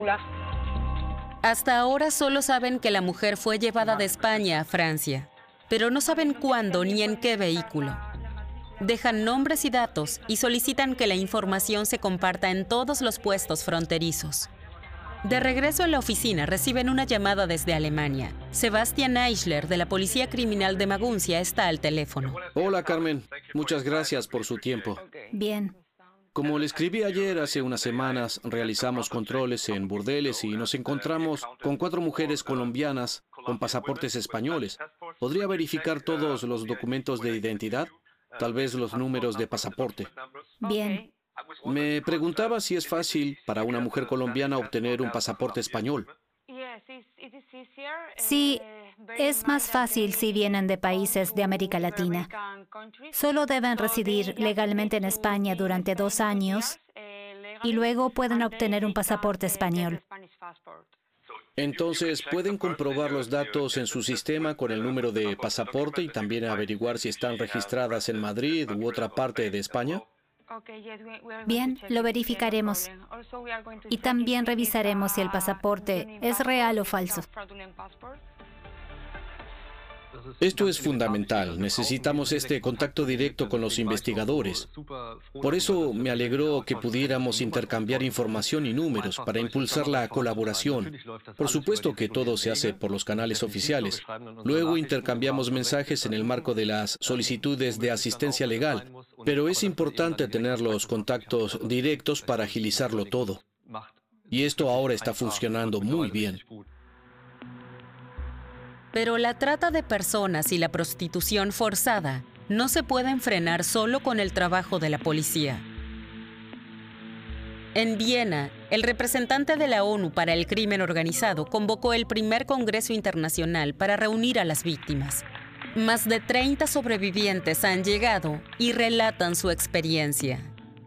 Hasta ahora solo saben que la mujer fue llevada de España a Francia, pero no saben cuándo ni en qué vehículo. Dejan nombres y datos y solicitan que la información se comparta en todos los puestos fronterizos. De regreso en la oficina reciben una llamada desde Alemania. Sebastian Eichler, de la Policía Criminal de Maguncia, está al teléfono. Hola, Carmen. Muchas gracias por su tiempo. Bien. Como le escribí ayer, hace unas semanas realizamos controles en burdeles y nos encontramos con 4 mujeres colombianas con pasaportes españoles. ¿Podría verificar todos los documentos de identidad? Tal vez los números de pasaporte. Bien. Me preguntaba si es fácil para una mujer colombiana obtener un pasaporte español. Sí, es más fácil si vienen de países de América Latina. Solo deben residir legalmente en España durante 2 años y luego pueden obtener un pasaporte español. Entonces, ¿pueden comprobar los datos en su sistema con el número de pasaporte y también averiguar si están registradas en Madrid u otra parte de España? Bien, lo verificaremos. Y también revisaremos si el pasaporte es real o falso. Esto es fundamental. Necesitamos este contacto directo con los investigadores. Por eso me alegró que pudiéramos intercambiar información y números para impulsar la colaboración. Por supuesto que todo se hace por los canales oficiales. Luego intercambiamos mensajes en el marco de las solicitudes de asistencia legal. Pero es importante tener los contactos directos para agilizarlo todo. Y esto ahora está funcionando muy bien. Pero la trata de personas y la prostitución forzada no se pueden frenar solo con el trabajo de la policía. En Viena, el representante de la ONU para el crimen organizado convocó el primer Congreso Internacional para reunir a las víctimas. Más de 30 sobrevivientes han llegado y relatan su experiencia.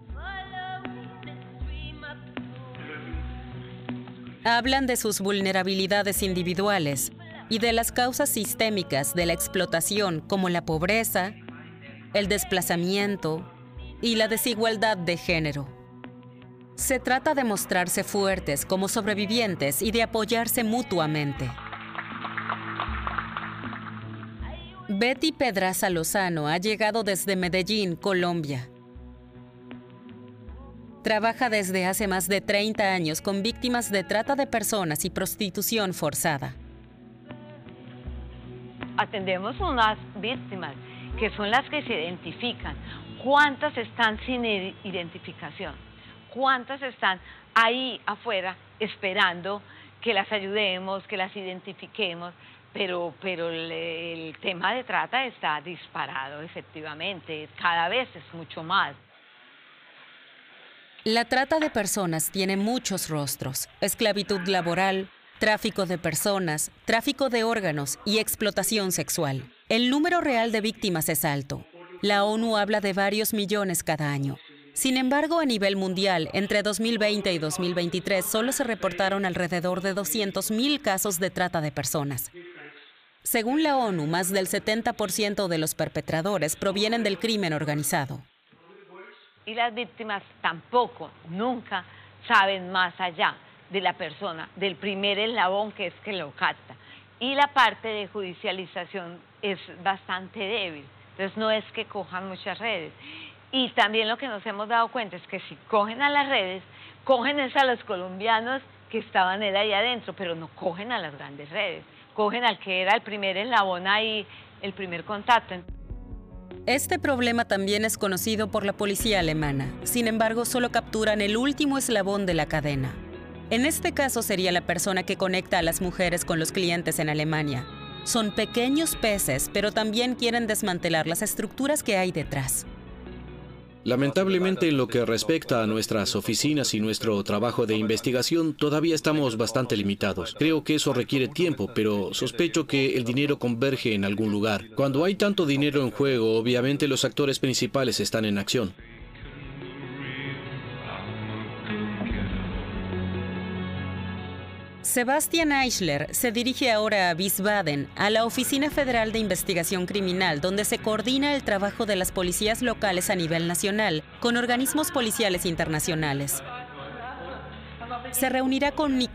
Hablan de sus vulnerabilidades individuales y de las causas sistémicas de la explotación como la pobreza, el desplazamiento y la desigualdad de género. Se trata de mostrarse fuertes como sobrevivientes y de apoyarse mutuamente. Betty Pedraza Lozano ha llegado desde Medellín, Colombia. Trabaja desde hace más de 30 años con víctimas de trata de personas y prostitución forzada. Atendemos unas víctimas que son las que se identifican. ¿Cuántas están sin identificación? ¿Cuántas están ahí afuera esperando que las ayudemos, que las identifiquemos? Pero el tema de trata está disparado, efectivamente. Cada vez es mucho más. La trata de personas tiene muchos rostros: esclavitud laboral, tráfico de personas, tráfico de órganos y explotación sexual. El número real de víctimas es alto. La ONU habla de varios millones cada año. Sin embargo, a nivel mundial, entre 2020 y 2023 solo se reportaron alrededor de 200.000 casos de trata de personas. Según la ONU, más del 70% de los perpetradores provienen del crimen organizado. Y las víctimas tampoco, nunca saben más allá de la persona, del primer eslabón que es que lo capta. Y la parte de judicialización es bastante débil, entonces no es que cojan muchas redes. Y también lo que nos hemos dado cuenta es que si cogen a las redes, cogen es a los colombianos que estaban ahí adentro, pero no cogen a las grandes redes, cogen al que era el primer eslabón ahí, el primer contacto. Este problema también es conocido por la policía alemana. Sin embargo, solo capturan el último eslabón de la cadena. En este caso sería la persona que conecta a las mujeres con los clientes en Alemania. Son pequeños peces, pero también quieren desmantelar las estructuras que hay detrás. Lamentablemente, en lo que respecta a nuestras oficinas y nuestro trabajo de investigación, todavía estamos bastante limitados. Creo que eso requiere tiempo, pero sospecho que el dinero converge en algún lugar. Cuando hay tanto dinero en juego, obviamente los actores principales están en acción. Sebastian Eichler se dirige ahora a Wiesbaden, a la Oficina Federal de Investigación Criminal, donde se coordina el trabajo de las policías locales a nivel nacional con organismos policiales internacionales. se reunirá con